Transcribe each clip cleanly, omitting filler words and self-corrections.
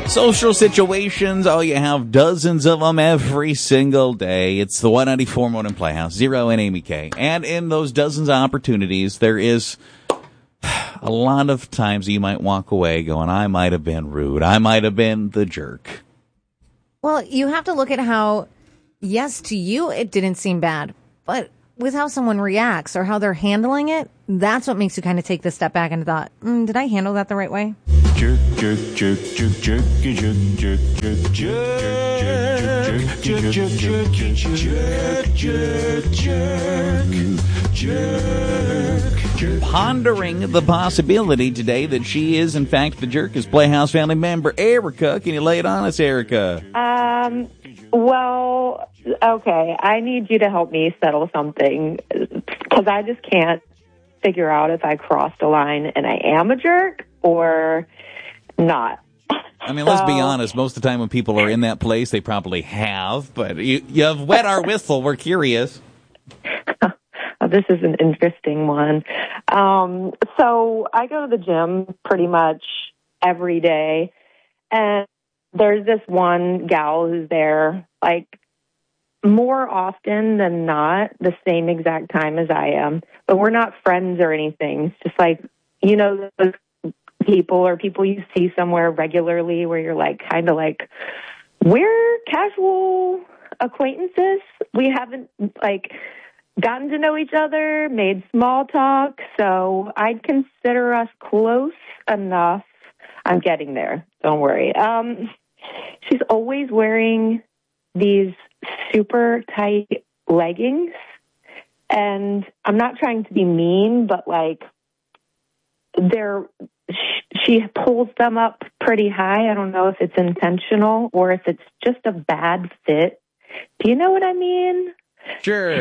Social situations, oh, you have dozens of them every single day. It's the 194 Morning Playhouse, Zero and Amy K. And in those dozens of opportunities, there is a lot of times you might walk away going, I might have been rude. I might have been the jerk. Well, you have to look at how, yes, to you, it didn't seem bad. But with how someone reacts or how they're handling it, that's what makes you kind of take the step back and thought, did I handle that the right way? Jerk, jerk, jerk, jerk, jerk, jerk, jerk, jerk, jerk, jerk, jerk, jerk, jerk. Pondering the possibility today that she is, in fact, the jerk is Playhouse family member Erica. Can you lay it on us, Erica? Well, okay. I need you to help me settle something because I just can't figure out if I crossed a line and I am a jerk or not. I mean, let's be honest. Most of the time when people are in that place, they probably have. But you have wet our whistle. We're curious. This is an interesting one. So I go to the gym pretty much every day. And there's this one gal who's there, like, more often than not, the same exact time as I am. But we're not friends or anything. It's just like, you know, those people or people you see somewhere regularly where you're like, kind of like, we're casual acquaintances. We haven't, like, gotten to know each other, made small talk. So I'd consider us close enough. I'm getting there. Don't worry. She's always wearing these super tight leggings. And I'm not trying to be mean, but like she pulls them up pretty high. I don't know if it's intentional or if it's just a bad fit. Do you know what I mean? Sure.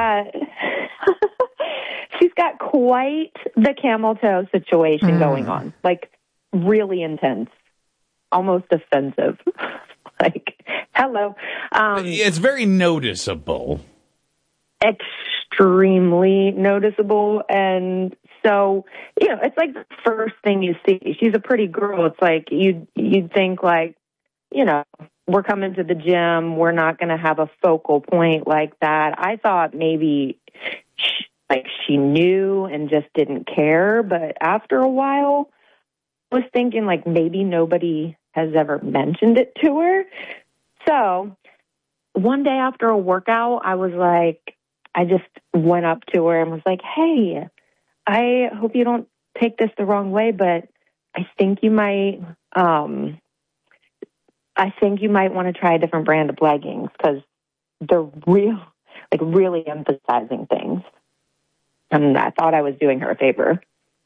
She's got quite the camel toe situation going on. Like really intense. Almost offensive. Like, hello. It's very noticeable. Extremely noticeable. And so, you know, it's like the first thing you see. She's a pretty girl. It's like you'd think like, you know, we're coming to the gym. We're not going to have a focal point like that. I thought maybe she knew and just didn't care. But after a while, I was thinking like maybe nobody has ever mentioned it to her. So one day after a workout, I was like, I just went up to her and was like, hey, I hope you don't take this the wrong way, but I think you might want to try a different brand of leggings because they're really emphasizing things. And I thought I was doing her a favor.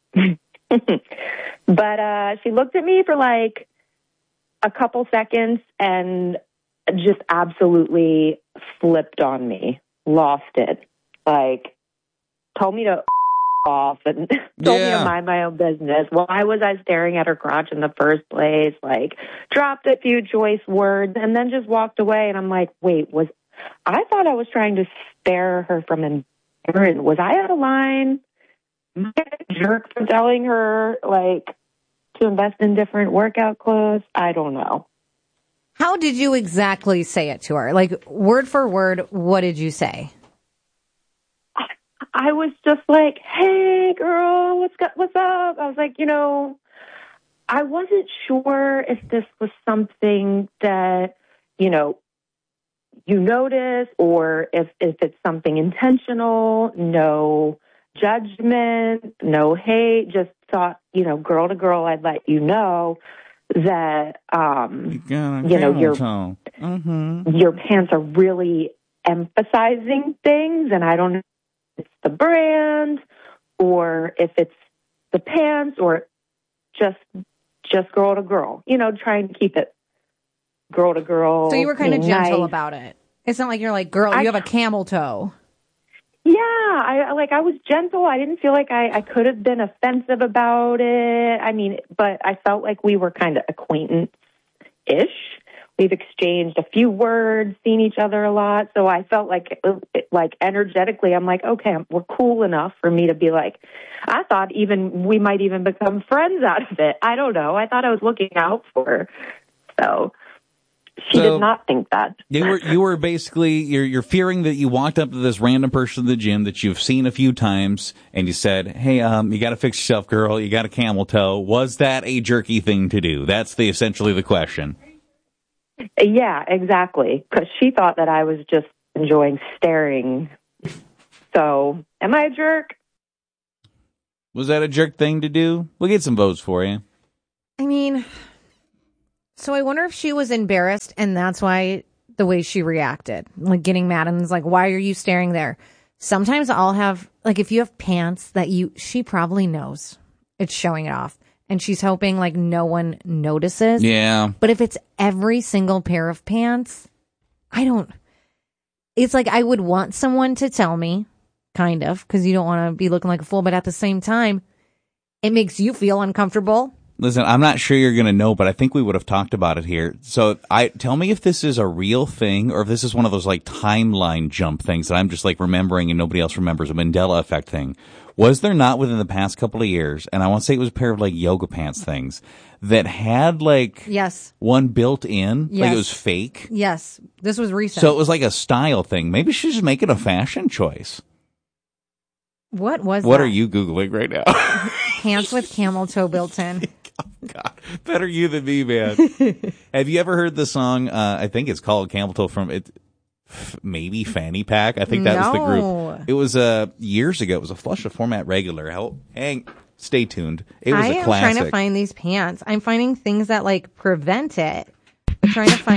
But she looked at me for like a couple seconds and just absolutely flipped on me, lost it, like told me to off and told me to mind my own business. Why was I staring at her crotch in the first place? Like dropped a few choice words and then just walked away. And I'm like, wait, I thought I was trying to spare her from embarrassment. Was I out of line? Am I a jerk for telling her like to invest in different workout clothes? I don't know. How did you exactly say it to her? Like word for word, what did you say? I was just like, hey, girl, what's up? I was like, you know, I wasn't sure if this was something that, you know, you notice or if it's something intentional, no judgment, no hate, just thought, you know, girl to girl, I'd let you know that, you know, your pants are really emphasizing things. And I don't know if it's the brand or if it's the pants or just girl to girl, you know, trying to keep it girl to girl. So you were kind of gentle nice about it. It's not like you're like, girl, you have a camel toe. Yeah, I was gentle. I didn't feel like I could have been offensive about it. I mean, but I felt like we were kind of acquaintance-ish. We've exchanged a few words, seen each other a lot. So I felt like energetically, I'm like, okay, we're cool enough for me to be like, I thought we might even become friends out of it. I don't know. I thought I was looking out for her. So she did not think that. You were basically, you're fearing that you walked up to this random person in the gym that you've seen a few times and you said, hey, you got to fix yourself, girl. You got a camel toe. Was that a jerky thing to do? That's essentially the question. Yeah, exactly. Because she thought that I was just enjoying staring. So, am I a jerk? Was that a jerk thing to do? We'll get some votes for you. I mean, so I wonder if she was embarrassed and that's why the way she reacted, like getting mad and was like, why are you staring there? Sometimes I'll have, like, if you have pants that she probably knows it's showing it off and she's hoping like no one notices. Yeah. But if it's every single pair of pants, it's like I would want someone to tell me, kind of, because you don't want to be looking like a fool. But at the same time, it makes you feel uncomfortable. Listen, I'm not sure you're going to know, but I think we would have talked about it here. So tell me if this is a real thing or if this is one of those like timeline jump things that I'm just like remembering and nobody else remembers, a Mandela effect thing. Was there not within the past couple of years, and I want to say it was a pair of like yoga pants things that had like one built in, like it was fake? Yes, this was recent. So it was like a style thing. Maybe she's just making a fashion choice. What was What that? are you Googling right now? Pants with camel toe built in. Oh, God. Better you than me, man. Have you ever heard the song, I think it's called Camel Toe from it, maybe Fanny Pack? I think that was the group. It was years ago. It was a Flush of Format regular. Stay tuned. It was a classic. I'm trying to find these pants. I'm finding things that like prevent it. I'm trying to find.